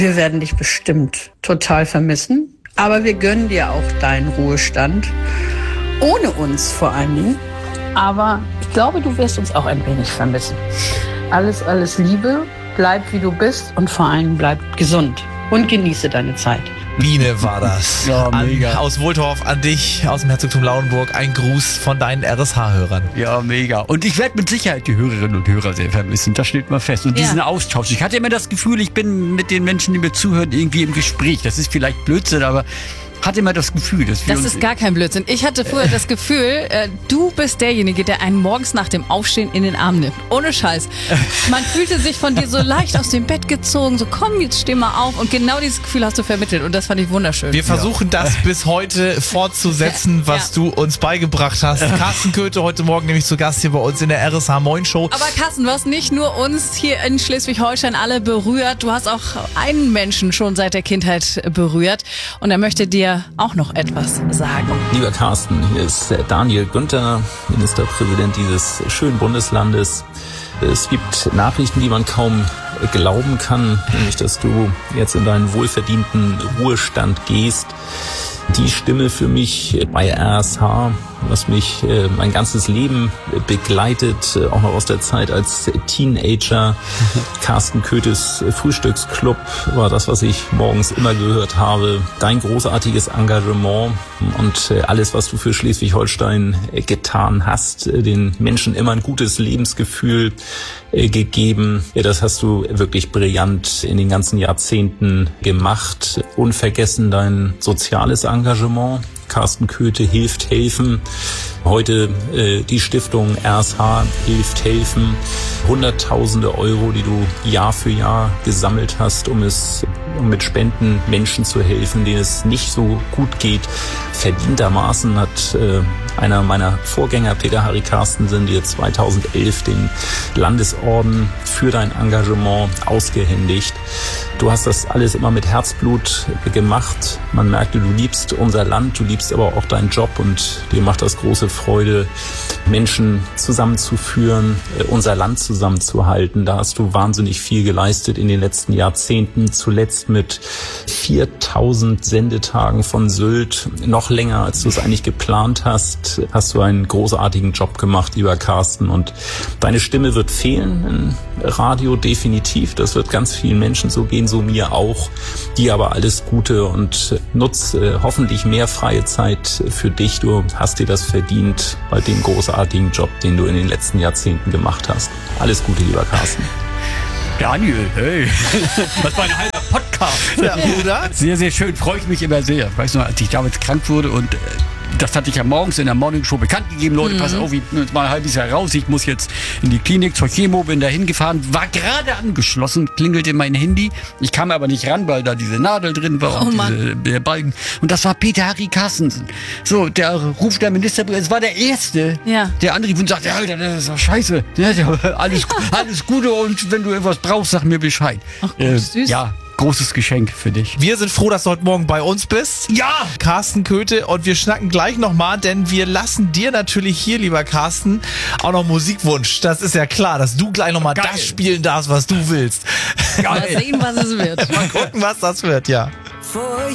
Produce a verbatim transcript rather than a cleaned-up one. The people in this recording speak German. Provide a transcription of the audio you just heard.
Wir werden dich bestimmt total vermissen, aber wir gönnen dir auch deinen Ruhestand. Ohne uns vor allen Dingen. Aber ich glaube, du wirst uns auch ein wenig vermissen. Alles, alles Liebe, bleib wie du bist und vor allem bleib gesund und genieße deine Zeit. Biene war das. Ja, mega. An, aus Wohltorf an dich, aus dem Herzogtum Lauenburg. Ein Gruß von deinen R S H-Hörern. Ja, mega. Und ich werde mit Sicherheit die Hörerinnen und Hörer sehr vermissen. Das steht mal fest. Und Ja. diesen Austausch. Ich hatte immer das Gefühl, ich bin mit den Menschen, die mir zuhören, irgendwie im Gespräch. Das ist vielleicht Blödsinn, aber hatte immer das Gefühl, dass wir Das uns ist gar kein Blödsinn. Ich hatte früher das Gefühl, äh, du bist derjenige, der einen morgens nach dem Aufstehen in den Arm nimmt. Ohne Scheiß. Man fühlte sich von dir so leicht aus dem Bett gezogen, so komm, jetzt steh mal auf. Und genau dieses Gefühl hast du vermittelt und das fand ich wunderschön. Wir versuchen das bis heute fortzusetzen, was Ja. du uns beigebracht hast. Carsten Köthe heute Morgen nämlich zu Gast hier bei uns in der R S H Moin Show. Aber Carsten, du hast nicht nur uns hier in Schleswig-Holstein alle berührt, du hast auch einen Menschen schon seit der Kindheit berührt und er möchte dir auch noch etwas sagen. Lieber Carsten, hier ist Daniel Günther, Ministerpräsident dieses schönen Bundeslandes. Es gibt Nachrichten, die man kaum glauben kann, nämlich dass du jetzt in deinen wohlverdienten Ruhestand gehst. Die Stimme für mich bei R S H, was mich äh, mein ganzes Leben begleitet, äh, auch noch aus der Zeit als Teenager. Carsten Köthes Frühstücksclub war das, was ich morgens immer gehört habe. Dein großartiges Engagement und äh, alles, was du für Schleswig-Holstein äh, getan hast, äh, den Menschen immer ein gutes Lebensgefühl äh, gegeben. Ja, das hast du wirklich brillant in den ganzen Jahrzehnten gemacht. Unvergessen dein soziales Engagement. Carsten Köthe hilft helfen. Heute äh, die Stiftung R S H hilft helfen. Hunderttausende Euro, die du Jahr für Jahr gesammelt hast, um es um mit Spenden Menschen zu helfen, denen es nicht so gut geht. Verdientermaßen hat äh, einer meiner Vorgänger, Peter Harry Carstensen, dir zweitausendelf den Landesorden für dein Engagement ausgehändigt. Du hast das alles immer mit Herzblut gemacht. Man merkte, du liebst unser Land, du liebst aber auch deinen Job und dir macht das große Freude, Menschen zusammenzuführen, unser Land zusammenzuhalten. Da hast du wahnsinnig viel geleistet in den letzten Jahrzehnten, zuletzt mit viertausend Sendetagen von Sylt. Noch länger, als du es eigentlich geplant hast, hast du einen großartigen Job gemacht, lieber Carsten. Und deine Stimme wird fehlen im Radio definitiv. Das wird ganz vielen Menschen so gehen, so mir auch. Dir aber alles Gute und nutz äh, hoffentlich mehr freie Zeit für dich. Du hast dir das verdient bei dem großartigen Job, den du in den letzten Jahrzehnten gemacht hast. Alles Gute, lieber Carsten. Daniel, hey, was war ein halber Podcast. Ja, oder? Sehr, sehr schön, freue ich mich immer sehr. Ich weiß noch, als ich damals krank wurde und äh, das hatte ich ja morgens in der Morning Show bekannt gegeben. Leute, pass auf, ich bin jetzt mal ein halbes Jahr raus. Ich muss jetzt in die Klinik zur Chemo, bin da hingefahren, war gerade angeschlossen, klingelte mein Handy. Ich kam aber nicht ran, weil da diese Nadel drin war Oh und Mann. diese der Balken. Und das war Peter Harry Carstensen. So, der ruft der Ministerpräsident, es war der Erste, Ja. der anrief und sagte, Alter, das ist doch scheiße. Ja, ja, alles, alles Gute und wenn du irgendwas brauchst, sag mir Bescheid. Ach, Gott, süß. Ja, großes Geschenk für dich. Wir sind froh, dass du heute Morgen bei uns bist. Ja! Carsten Köthe, und wir schnacken gleich nochmal, denn wir lassen dir natürlich hier, lieber Carsten, auch noch Musikwunsch. Das ist ja klar, dass du gleich nochmal Geil. das spielen darfst, was du willst. Mal sehen, was es wird. Mal gucken, was das wird, ja.